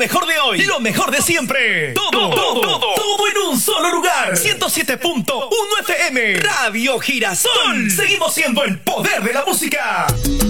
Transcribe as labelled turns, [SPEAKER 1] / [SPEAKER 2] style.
[SPEAKER 1] mejor de hoy, lo mejor de siempre. Todo en un solo lugar. 107.1 FM. Radio Girasol. Seguimos siendo el poder de la música.